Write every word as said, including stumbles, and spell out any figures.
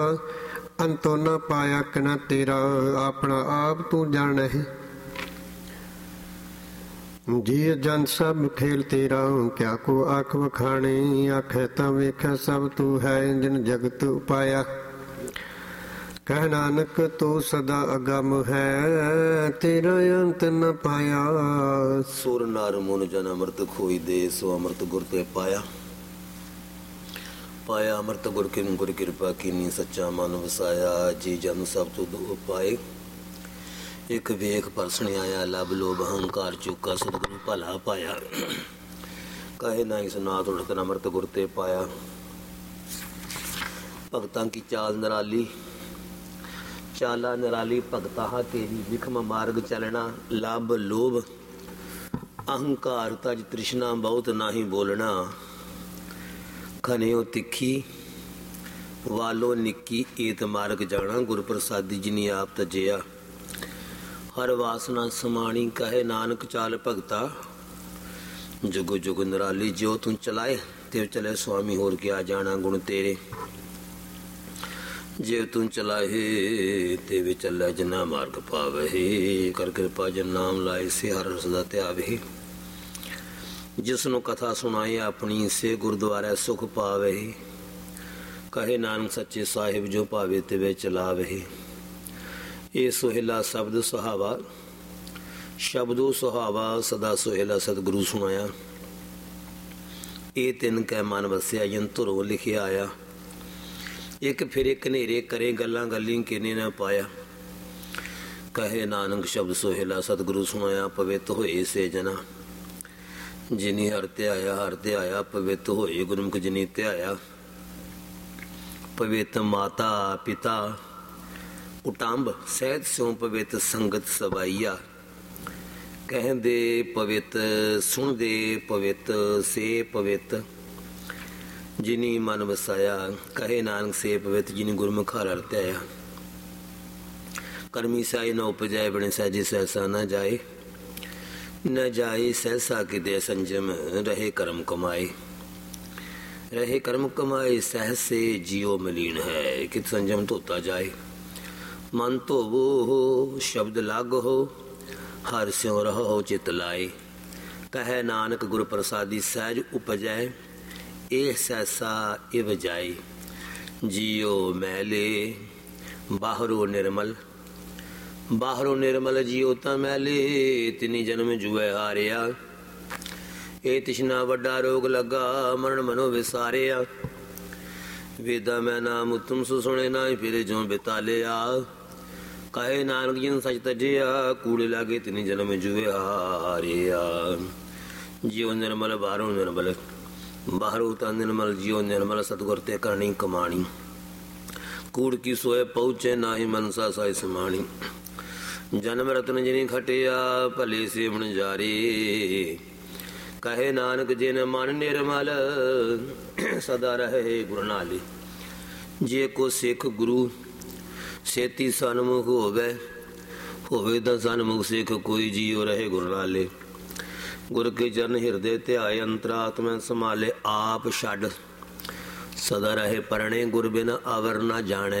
ਅੰਤੋਂ ਨਾ ਪਾਇਆ ਕਿਨਾ ਤੇਰਾ, ਆਪਣਾ ਆਪ ਤੂੰ ਜਾਣਹਿ। ਜੀ ਜਨ ਸਭ ਖੇਲ ਤੇਰਾ, ਕਿਆ ਕੋ ਆਖ ਵਖਾਣੇ, ਆਖੇ ਤਾਂ ਵੇਖੈ ਸਭ ਤੂੰ ਹੈ, ਜਿਨ ਜਗਤ ਉਪਾਇਆ। ਕਹਿ ਨਾਨਕ ਤੂੰ ਸਦਾ ਅਗਮ ਹੈ, ਤੇਰਾ ਅੰਤ ਨ ਪਾਇਆ। ਸੁਰ ਨਰ ਮੁਨ ਜਨ ਅੰਮ੍ਰਿਤ ਖੋਈ ਦੇ, ਸੋ ਅੰਮ੍ਰਿਤ ਗੁਰ ਤੇ ਪਾਇਆ। ਪਾਇਆ ਅੰਮ੍ਰਿਤ ਗੁਰ ਕਿਨ ਗੁਰ ਕਿਰਪਾ ਕੀਨੀ, ਸੱਚਾ ਮਨ ਵਸਾਇਆ। ਜੀ ਜਨ ਸਭ ਤੁਧ ਉਪਾਏ, ਇੱਕ ਵੇਖ ਪਰਸਣ ਆਇਆ। ਲਬ ਲੋਭ ਅਹੰਕਾਰ ਚੁੱਕਾ, ਸਤਿਗੁਰੂ ਭਲਾ ਪਾਇਆ। ਕਹੇ ਨਾ ਇਸ ਨਾਥ ਉਠ ਅੰਮ੍ਰਿਤ ਗੁਰ ਤੇ ਪਾਇਆ। ਭਗਤਾਂ ਕੀ ਚਾਲ ਨਿਰਾਲੀ, ਚਾਲਾ ਨਿਰਾਲੀ ਭਗਤਾ ਤੇਰੀ, ਵਿਖਮ ਮਾਰਗ ਚਲਣਾ। ਲਬ ਲੋਭ ਅਹੰਕਾਰ ਤਜ ਤ੍ਰਿਸ਼ਨਾ, ਬਹੁਤ ਨਾਹੀ ਬੋਲਣਾ। ਖਨਿਓ ਤਿੱਖੀ ਵਾਲੋ ਨਿੱਕੀ, ਏਤ ਮਾਰਗ ਜਾਣਾ। ਗੁਰ ਪ੍ਰਸਾਦੀ ਜਿਨੀ ਆਪ ਤਜਿਆ, ਹਰ ਵਾਸਨਾ ਸਮਾਣੀ। ਕਹੇ ਨਾਨਕ ਚਾਲ ਭਗਤਾ, ਜੁਗ ਜੁਗ ਨਿਰਾਲੀ। ਜਿਉ ਤੂੰ ਚਲਾਏ ਤਿਉ ਚਲੇ ਸੁਆਮੀ, ਹੋਰ ਕਿਆ ਜਾਣਾ ਗੁਣ ਤੇਰੇ। ਜੇ ਤੂੰ ਚਲਾਏ ਤੇ ਵੀ ਚੱਲੇ, ਜਿਨਾ ਮਾਰਗ ਪਾਵੇ। ਕਰ ਕਿਰਪਾ ਜਨ ਨਾਮ ਲਾਏ, ਸੇ ਹਰ ਰਸ ਦਾ ਧਿਆਵੇ। ਜਿਸ ਨੂੰ ਕਥਾ ਸੁਣਾਏ ਆਪਣੀ, ਸੇ ਗੁਰਦੁਆਰੇ ਸੁਖ ਪਾਵੇ। ਕਹੇ ਨਾਨਕ ਸੱਚੇ ਸਾਹਿਬ, ਜੋ ਭਾਵੇ ਤਿਵੇਂ ਚਲਾਵੇ। ਇਹ ਸੁਹੇਲਾ ਸ਼ਬਦ ਸੁਹਾਵਾ, ਸ਼ਬਦੋ ਸੁਹਾਵਾ ਸਦਾ ਸੁਹੇਲਾ ਸਤਿਗੁਰੂ ਸੁਣਾਇਆ। ਇਹ ਤਿੰਨ ਕੈ ਮਨ ਵਸਿਆ, ਜਨ ਧੁਰੋਂ ਲਿਖਿਆ ਆਇਆ। ਇੱਕ ਫਿਰ ਇੱਕ ਹਨੇਰੇ ਕਰੇ, ਗੱਲਾਂ ਗੱਲੀ ਕਿਨੇ ਨਾ ਪਾਇਆ। ਕਹੇ ਨਾਨਕ ਸ਼ਬਦ ਸੁਹੇਲਾ ਸਤਿਗੁਰੂ ਸੁਣਾਇਆ। ਪਵਿੱਤ ਹੋਏ ਸੇ ਜਨਾ, ਜਿਨੀ ਹਰ ਧਿਆਇਆ। ਹਰ ਧਿਆਇਆ ਪਵਿੱਤ ਹੋਏ, ਗੁਰਮੁਖ ਜਿਨੀ ਧਿਆਇਆ। ਪਵਿੱਤ ਮਾਤਾ ਪਿਤਾ ਉਟੰਬ, ਸਹਿਤ ਸਿਉ ਪਵਿੱਤ ਸੰਗਤ ਸਵਾਈਆ। ਕਹਿੰਦੇ ਪਵਿੱਤ, ਸੁਣਦੇ ਪਵਿੱਤ, ਸੇ ਪਵਿੱਤ ਜਿਨੀ ਮਨ ਵਸਾਇਆ। ਕਹੇ ਨਾਨਕ ਸੇ ਪਵਿੱਤ, ਜਿਨੀ ਗੁਰਮੁਖ ਹਰ ਹਰ ਧਿਆਇਆ। ਕਰਮੀ ਸਾਈ ਨ ਉਪਜੈ, ਬਣੇ ਸਹਿਜੇ ਸਹਿਸਾ ਨਾ ਜਾਏ। ਨ ਜਾਏ ਸਹਿਸਾ ਕਿਤੇ ਸੰਜਮ, ਰਹੇ ਕਰਮ ਕਮਾਏ। ਰਹੇ ਕਰਮ ਕਮਾਏ, ਸਹਿਸੇ ਜੀਓ ਮਲੀਨ ਹੈ। ਕਿਤ ਸੰਜਮ ਧੋਤਾ ਜਾਏ। ਮਨ ਧੋਵੋ ਸ਼ਬਦ ਲਾਗੋ, ਹਰ ਸਿਉ ਰਹੋ ਚਿਤ ਲਾਏ। ਕਹੈ ਨਾਨਕ ਗੁਰ ਪ੍ਰਸਾਦੀ, ਸਹਿਜ ਉਪਜੈ ਇਹ ਸਹਿਸਾ ਇਵ ਜਾਏ। ਜੀਓ ਮੈਲੇ ਬਾਹਰੋਂ ਨਿਰਮਲ, ਬਾਹਰੋਂ ਨਿਰਮਲ ਜੀਓ ਤਾਂ ਮੈਲੇ। ਤਿਨੀ ਜਨਮ ਜੂਐ ਹਾਰਿਆ, ਇਹ ਤਿਸ਼ਨਾ ਵੱਡਾ ਰੋਗ ਲੱਗਾ। ਮਰਨ ਮਨੋ ਵਿਸਾਰਿਆ, ਵੇਦਾ ਮੈਂ ਨਾਮ ਉਤਮ ਸੁ ਸੁਣੇ। ਨਾ ਫਿਰ ਜੋ ਬਿਤਾਲਿਆ। ਕਹੇ ਨਾਨਕ ਜਿਨ ਸਚ ਤਜਿਆ, ਕੂੜੇ ਲਾਗੇ ਤਿਨੀ ਜਨਮ ਜੂਐ ਹਾਰਿਆ। ਜੀਓ ਨਿਰਮਲ ਬਾਹਰੋਂ ਨਿਰਮਲ, ਬਾਹਰੋਂ ਤਾਂ ਨਿਰਮਲ। ਜੀਓ ਨਿਰਮਲ ਸਤਿਗੁਰ ਤੇ ਕਰਨੀ ਕਮਾਣੀ। ਕੂੜ ਕੀ ਸੋਏ ਪਹੁੰਚੇ, ਨਾਹੀ ਮਨਸਾ ਸਾਈ ਸਮਾਣੀ। ਜਨਮ ਰਤਨ ਜਿਨੀ ਖਟਿਆ, ਭਲੇ ਸੇਵਣ ਜਾਰੀ। ਕਹੇ ਨਾਨਕ ਜਿਨ ਮਨ ਨਿਰਮਲ, ਸਦਾ ਰਹੇ ਗੁਰ ਨਾਲੇ। ਜੇ ਕੋ ਸਿੱਖ ਗੁਰੂ ਸੇਤੀ ਸਨਮੁਖ ਹੋਵੇ, ਹੋਵੇ ਤਾਂ ਸਨਮੁਖ ਸਿੱਖ ਕੋਈ। ਜੀਉ ਰਹੇ ਗੁਰ ਨਾਲੇ। ਗੁਰ ਕੇ ਚਰਨ ਹਿਰਦੇ ਧਿਆਏ, ਅੰਤਰਾਤਮਾ ਸੰਭਾਲੇ। ਆਪ ਛੱਡ ਸਦਾ ਰਹੇ ਪਰਣੇ, ਗੁਰ ਬਿਨ ਅਵਰ ਨਾ ਜਾਣੈ।